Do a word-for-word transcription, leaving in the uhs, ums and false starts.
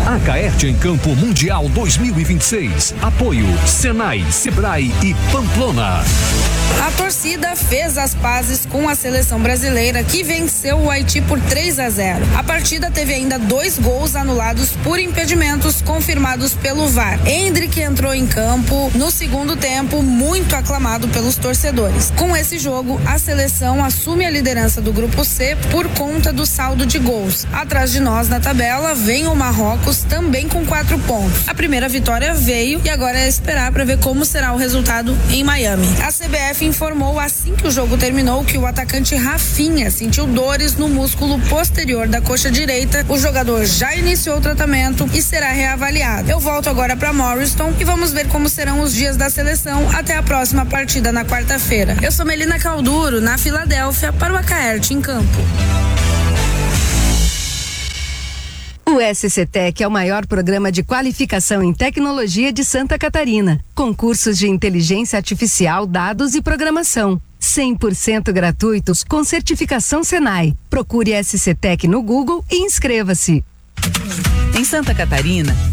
A Caerte em Campo Mundial dois mil e vinte e seis. Apoio Senai, Sebrae e Pamplona. A torcida fez as pazes com a seleção brasileira, que venceu o Haiti por três a zero. A partida teve ainda dois gols anulados por impedimentos confirmados pelo V A R. Endrick entrou em campo no segundo tempo, muito aclamado pelos torcedores. Com esse jogo, a seleção assume a liderança do grupo C por conta do saldo de gols. Atrás de nós na tabela vem o Marrocos, também com quatro pontos. A primeira vitória veio e agora é esperar para ver como será o resultado em Miami. A C B F informou assim que o jogo terminou que o atacante Rafinha sentiu dores no músculo posterior da coxa direita. O jogador já iniciou o tratamento e será reavaliado. Eu volto agora para Morriston e vamos ver como serão os dias da seleção até a próxima partida na quarta-feira. Eu sou Melina Calduro, na Filadélfia, para o Acaerte em Campo. O S C Tec é o maior programa de qualificação em tecnologia de Santa Catarina, com cursos de inteligência artificial, dados e programação. cem por cento gratuitos com certificação Senai. Procure S C Tec no Google e inscreva-se. Em Santa Catarina,